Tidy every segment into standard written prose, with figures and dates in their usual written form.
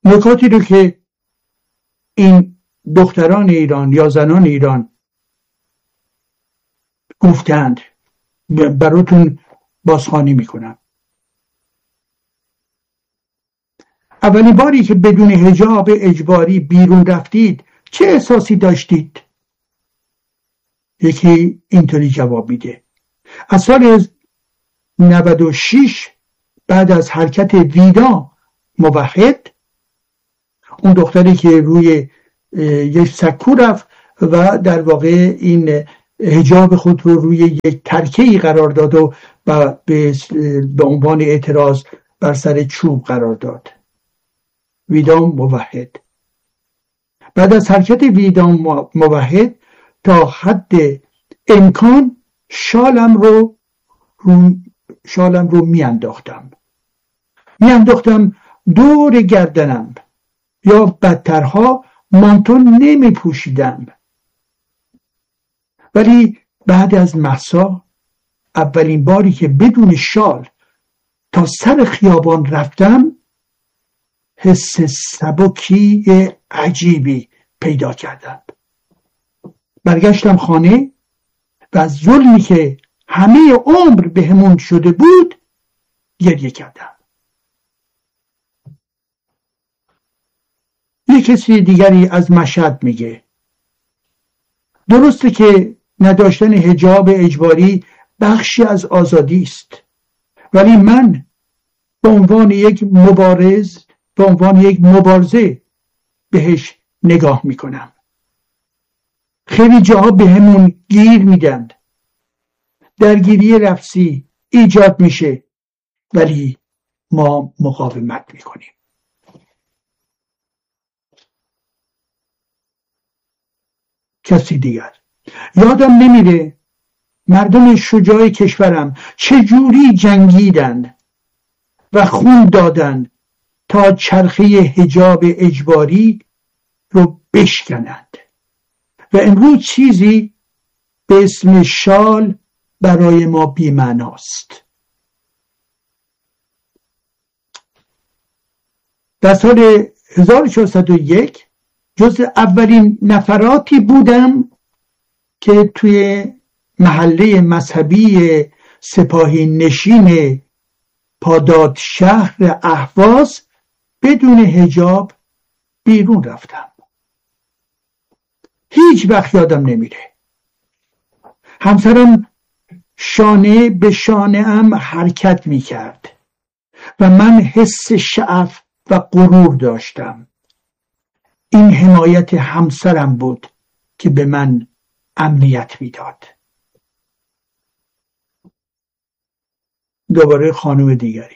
نکاتی رو که این دختران ایران یا زنان ایران گفتند براتون بازخوانی میکنم. اولین باری که بدون حجاب اجباری بیرون رفتید چه احساسی داشتید؟ یکی اینطوری جواب میده: از سال 96 بعد از حرکت ویدا موحد، اون دختری که روی یک سکو رفت و در واقع این حجاب خود رو روی یک ترکه‌ای قرار داد و به عنوان اعتراض بر سر چوب قرار داد. ویدا موحد. بعد از حرکت ویدا موحد تا حد امکان شالم رو میانداختم دور گردنم، یا بدترها مانتو نمی پوشیدم. ولی بعد از مهسا اولین باری که بدون شال تا سر خیابان رفتم حس سبکی عجیبی پیدا کردم. برگشتم خانه و از ظلمی که همه عمر بهمون شده بود گریه کردم. یک کسی دیگری از مشهد میگه: درسته که نداشتن حجاب اجباری بخشی از آزادی است، ولی من به عنوان یک مبارزه بهش نگاه میکنم. خیلی جاها به همون گیر میدن، درگیری لفظی ایجاد میشه، ولی ما مقاومت میکنیم. کسی دیگر: یادم نمیره مردم شجاع کشورم چجوری جنگیدن و خون دادن تا چرخه حجاب اجباری رو بشکنند و امروز چیزی به اسم شال برای ما بی‌معناست. در سال 1401 جز اولین نفراتی بودم که توی محله مذهبی سپاهی نشین پاداد شهر اهواز بدون حجاب بیرون رفتم. هیچ وقت یادم نمیره. همسرم شانه به شانه ام حرکت میکرد و من حس شعف و غرور داشتم. این حمایت همسرم بود که به من امنیت میداد. دوباره خانم دیگری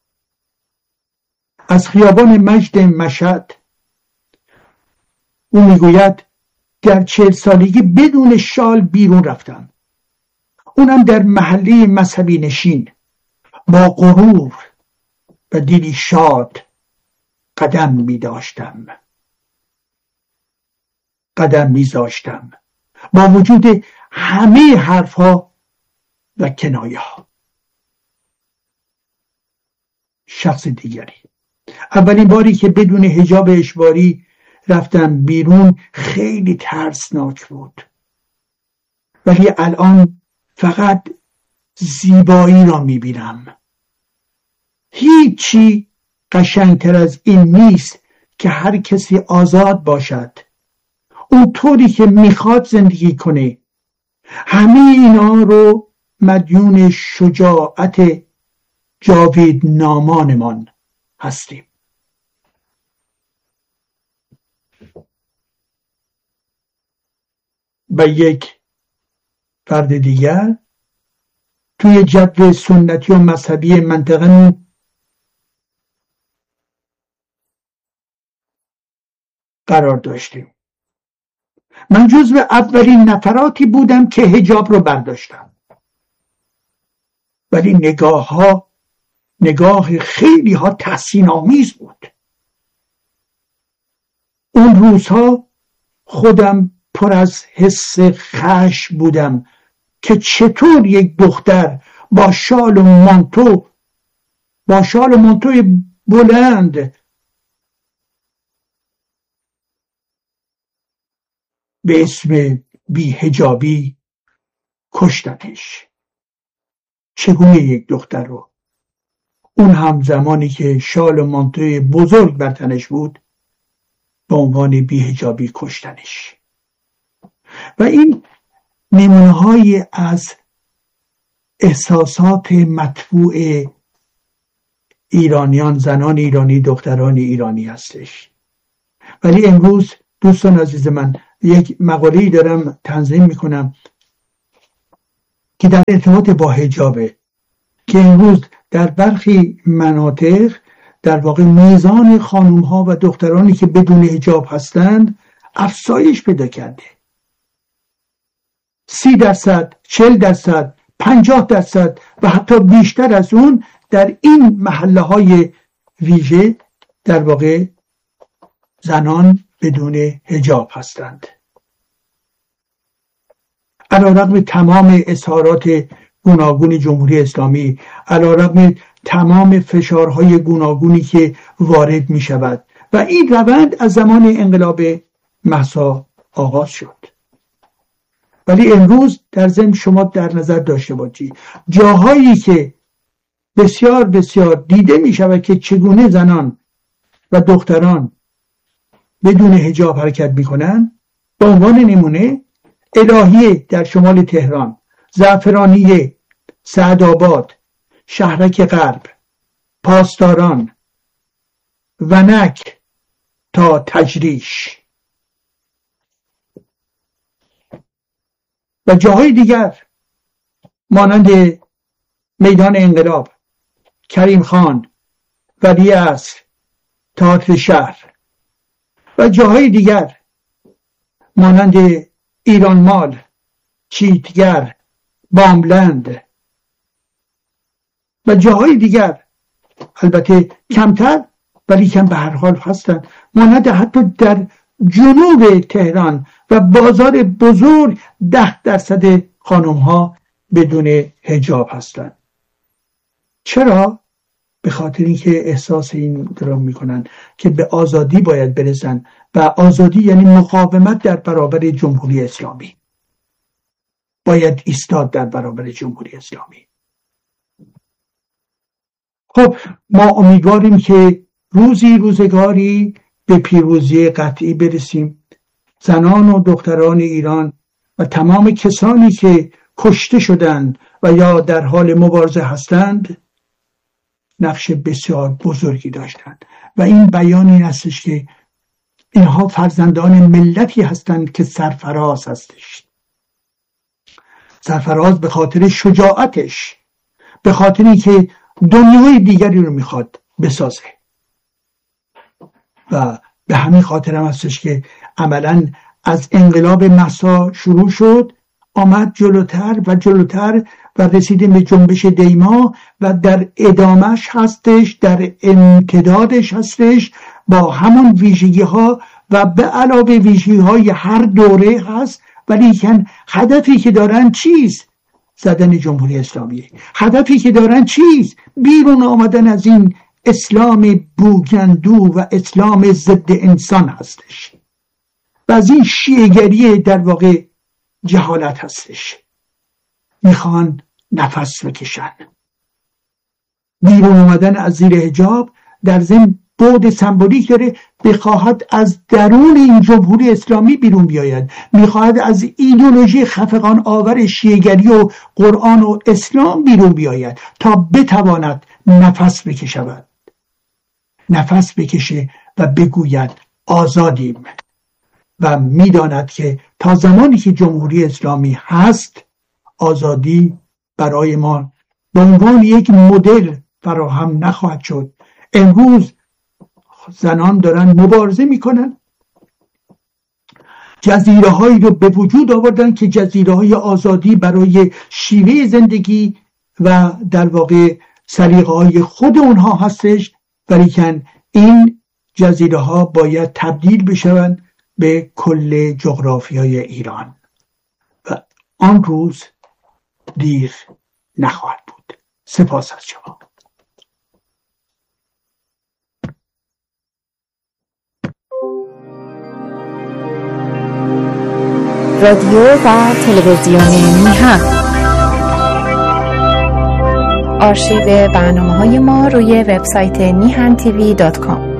از خیابان مجد مشهد، او میگوید در 40 سالگی بدون شال بیرون رفتم، اونم در محله مذهبی نشین، با غرور و دلی شاد قدم میذاشتم با وجود همه حرفها و کنایه ها. شخص دیگری: اولین باری که بدون حجاب اجباری رفتم بیرون خیلی ترسناک بود، ولی الان فقط زیبایی را میبینم. هیچی قشنگتر از این نیست که هر کسی آزاد باشد، اونطوری که میخواد زندگی کنه. همه اینا رو مدیون شجاعت جاویدنامانمان هستیم. و یک فرد دیگر: توی جدول سنتی و مذهبی منطقه قرار داشتیم. من جزو اولین نفراتی بودم که حجاب رو برداشتم، ولی نگاه خیلی ها تحسین آمیز بود. اون روزها خودم پر از حس خشم بودم که چطور یک دختر با شال و مانتوی بلند به اسم بی‌حجابی کشتنش. چگونه یک دختر رو، اون هم زمانی که شال و مانتوی بزرگ بر تنش بود، به عنوان بی‌حجابی کشتنش. و این نمونه‌هایی از احساسات مطبوع ایرانیان، زنان ایرانی، دختران ایرانی هستش. ولی امروز دوستان عزیز من، یک مقاله‌ای دارم تنظیم میکنم که در ارتباط با حجابه، که امروز در برخی مناطق در واقع میزان خانوم‌ها و دخترانی که بدون حجاب هستند افزایش پیدا کرده. 30%، 40%، 50% و حتی بیشتر از اون در این محله‌های ویژه در واقع زنان بدون حجاب هستند. علیرغم تمام اظهارات گوناگون جمهوری اسلامی، علیرغم تمام فشارهای گوناگونی که وارد می شود و این روند از زمان انقلاب مهسا آغاز شد. ولی امروز در ضمن شما در نظر داشته باشید جاهایی که بسیار بسیار دیده می شود که چگونه زنان و دختران بدون حجاب حرکت می کنند. به عنوان نمونه الهیه در شمال تهران، زعفرانیه، سعدآباد، شهرک غرب، پاسداران، ونک تا تجریش و جاهای دیگر مانند میدان انقلاب، کریم خان، ولیعصر، تئاتر شهر و جاهای دیگر مانند ایران مال، چیتگر، باملند و جاهای دیگر، البته کمتر ولی کم به هر حال هستند، مانند حتی در جنوب تهران و بازار بزرگ 10% خانم ها بدون حجاب هستند. چرا؟ به خاطر اینکه احساس این رو میکنن که به آزادی باید برسن و آزادی یعنی مقاومت در برابر جمهوری اسلامی. باید ایستاد در برابر جمهوری اسلامی. خب ما امیدواریم که روزگاری به پیروزی قطعی برسیم. زنان و دختران ایران و تمام کسانی که کشته شدند و یا در حال مبارزه هستند نقش بسیار بزرگی داشتند و این بیان این هستش که اینها فرزندان ملتی هستند که سرفراز هستش. سرفراز به خاطر شجاعتش، به خاطر اینکه دنیای دیگری رو میخواد بسازه و به همین خاطر هم هستش که عملاً از انقلاب مهسا شروع شد، آمد جلوتر و جلوتر و رسیدیم به جنبش دیما و در ادامش هستش، در امتدادش هستش با همون ویژگی ها و به علاوه ویژگی های هر دوره هست. ولی هدفی که دارن چیست؟ زدن جمهوری اسلامی. هدفی که دارن چیست؟ بیرون آمدن از این اسلام بوگندو و اسلام ضد انسان هستش و از این شیعه‌گری در واقع جهالت هستش. میخوان نفس بکشن. بیرون آمدن از زیر حجاب در ضمن بعد سمبولیک داره. بخواهد از درون این جمهوری اسلامی بیرون بیاید، میخواهد از ایدئولوژی خفقان آور شیعه‌گری و قرآن و اسلام بیرون بیاید تا بتواند نفس بکشد، نفس بکشه و بگوید آزادیم و میداند که تا زمانی که جمهوری اسلامی هست آزادی برای ما به عنوان یک مدل فراهم نخواهد شد. امروز زنان دارن مبارزه میکنن، جزیره هایی رو به وجود آوردن که جزیره های آزادی برای شیوه زندگی و در واقع سلیقه های خود اونها هستش، ولیکن این جزیره ها باید تبدیل بشوند به کل جغرافیای ایران و آن روز دیر نخواهد بود. سپاس از شما. رادیو و تلویزیون میهن. آرشیو برنامه‌های ما روی وبسایت mihan tv.com.